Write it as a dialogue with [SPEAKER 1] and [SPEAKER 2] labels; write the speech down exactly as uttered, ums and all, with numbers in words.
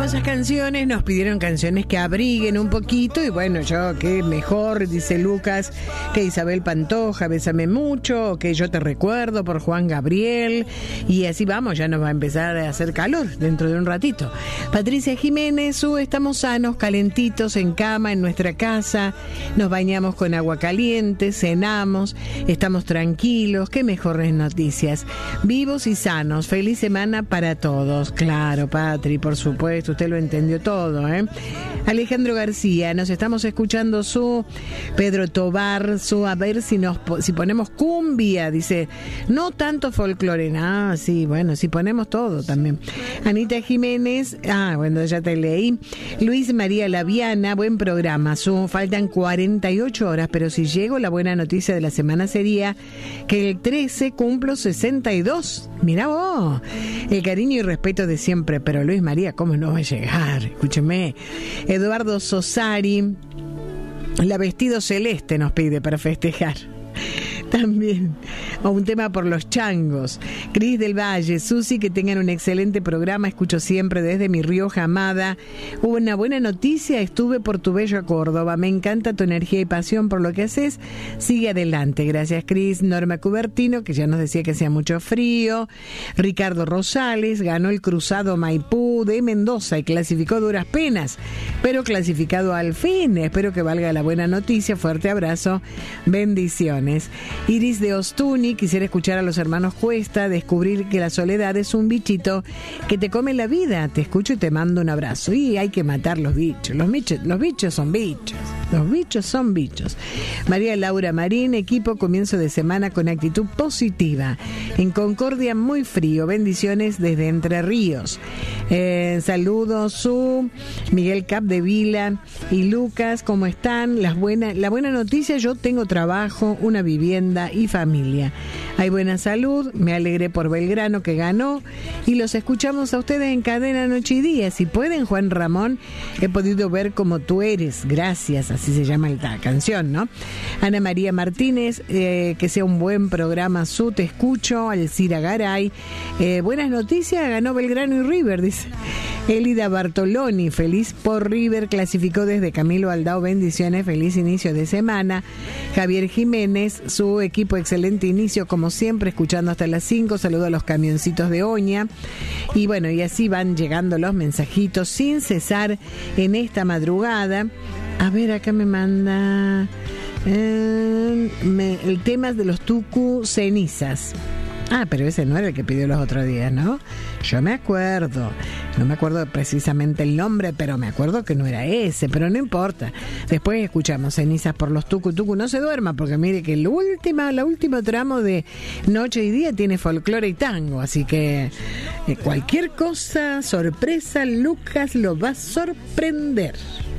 [SPEAKER 1] hermosas canciones, nos pidieron canciones que abriguen un poquito y bueno, yo qué mejor, dice Lucas, que Isabel Pantoja, Bésame Mucho, o que Yo Te Recuerdo por Juan Gabriel, y así vamos, ya nos va a empezar a hacer calor dentro de un ratito. Patricia Jiménez, uh, estamos sanos, calentitos en cama en nuestra casa, nos bañamos con agua caliente, cenamos, estamos tranquilos, qué mejores noticias, vivos y sanos, feliz semana para todos. Claro, Patri, por supuesto, usted lo entendió todo, ¿eh? Alejandro García, nos estamos escuchando su Pedro Tobar, su a ver si nos si ponemos cumbia, dice, no tanto folclore, ah, sí, bueno, si ponemos todo también. Anita Jiménez, ah, bueno, ya te leí. Luis María Laviana, buen programa, su faltan cuarenta y ocho horas, pero si llego, la buena noticia de la semana sería que el trece cumplo sesenta y dos. Mirá vos, el cariño y respeto de siempre, pero Luis María, ¿cómo no va a llegar? Escúcheme. Eduardo Sosari, la vestido celeste nos pide para festejar. También, o un tema por los changos. Cris del Valle, Susi, que tengan un excelente programa, escucho siempre desde mi Rioja amada. Hubo una buena noticia, estuve por tu bello Córdoba, me encanta tu energía y pasión por lo que haces, sigue adelante, gracias Cris. Norma Cubertino, que ya nos decía que hacía mucho frío. Ricardo Rosales, ganó el cruzado Maipú de Mendoza y clasificó duras penas, pero clasificado al fin, espero que valga la buena noticia, fuerte abrazo, bendiciones. Iris de Ostuni, quisiera escuchar a los hermanos Cuesta, descubrir que la soledad es un bichito que te come la vida. Te escucho y te mando un abrazo. Y hay que matar los bichos. Los bichos, los bichos son bichos. Los bichos son bichos. María Laura Marín, equipo, comienzo de semana con actitud positiva. En Concordia, muy frío. Bendiciones desde Entre Ríos. Eh, saludos, su Miguel Cap de Vila y Lucas, ¿cómo están? Las buenas, la buena noticia, yo tengo trabajo, una vivienda y familia. Hay buena salud, me alegré por Belgrano que ganó y los escuchamos a ustedes en cadena noche y día. Si pueden, Juan Ramón, he podido ver como tú eres, gracias, así se llama la canción, ¿no? Ana María Martínez, eh, que sea un buen programa, su te escucho. Alcira Garay, eh, buenas noticias, ganó Belgrano y River, dice. Elida Bartoloni, feliz por River, clasificó desde Camilo Aldao, bendiciones, feliz inicio de semana. Javier Jiménez, su equipo, excelente inicio, como siempre, escuchando hasta las cinco, saludo a los camioncitos de Oña. Y bueno, y así van llegando los mensajitos sin cesar en esta madrugada. A ver, acá me manda eh, me, el tema de los tucu cenizas. Ah, pero ese no era el que pidió los otros días, ¿no? Yo me acuerdo, no me acuerdo precisamente el nombre, pero me acuerdo que no era ese, pero no importa. Después escuchamos Cenizas por los Tucu Tucu. No se duerma, porque mire que el última, la último tramo de Noche y Día tiene folclore y tango, así que eh, cualquier cosa, sorpresa, Lucas lo va a sorprender.